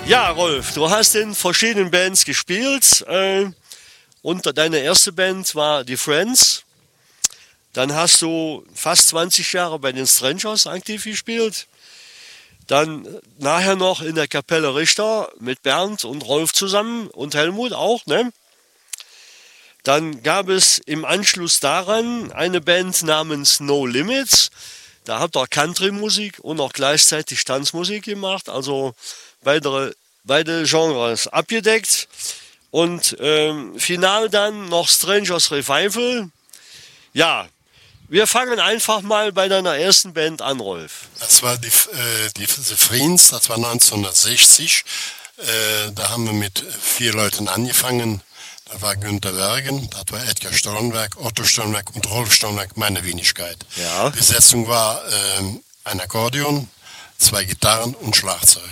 Ja, Rolf, du hast in verschiedenen Bands gespielt. Und deine erste Band war die Friends. Dann hast du fast 20 Jahre bei den Strangers aktiv gespielt. Dann nachher noch in der Kapelle Richter mit Bernd und Rolf zusammen und Helmut auch, ne? Dann gab es im Anschluss daran eine Band namens No Limits. Da habt ihr Country-Musik und auch gleichzeitig Tanzmusik gemacht. Also beide Genres abgedeckt. Und final dann noch Strangers Revival. Ja, wir fangen einfach mal bei deiner ersten Band an, Rolf. Das war die Friends, das war 1960. Da haben wir mit 4 Leuten angefangen. Da war Günter Wergen, das war Edgar Stollenberg, Otto Stollenberg und Rolf Stollenberg, meine Wenigkeit. Ja. Die Besetzung war ein Akkordeon, 2 Gitarren und Schlagzeug.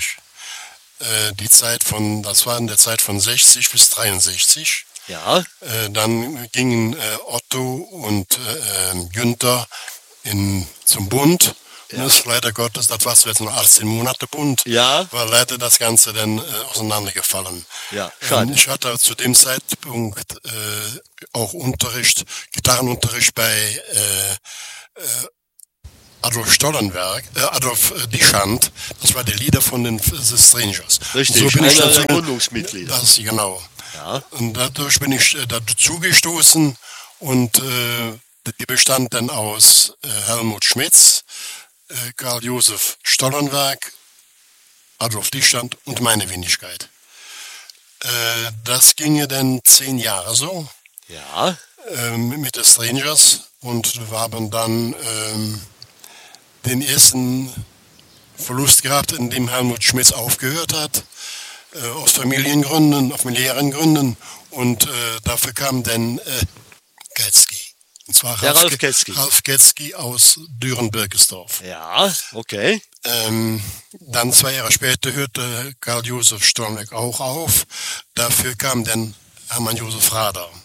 Das war in der Zeit von 60 bis 63. Ja. Dann gingen Otto und Günther zum Bund. Ja. Das leider Gottes, das war jetzt nur 18 Monate Bund, ja. War leider das Ganze dann auseinandergefallen. Ja, schade. Ich hatte zu dem Zeitpunkt auch Gitarrenunterricht bei Adolf Stollenberg, Adolf Dichand, das war der Leader von den The Strangers. Richtig, so bin einer der Gründungsmitglieder. Das, genau. Ja. Und dadurch bin ich dazu gestoßen und die bestand dann aus Helmut Schmitz, Karl-Josef Stollenberg, Adolf Dichand und meine Wenigkeit. Das ginge dann 10 Jahre so. Ja. Mit den Strangers und wir haben dann den ersten Verlust gehabt, in dem Helmut Schmitz aufgehört hat, aus familiären Gründen und dafür kam dann Getzky. Und zwar Ralf Getzky. Ralf Getzky aus Düren-Birkesdorf. Ja, okay. Dann 2 Jahre später hörte Karl-Josef Stollenberg auch auf. Dafür kam dann Hermann Josef Rader.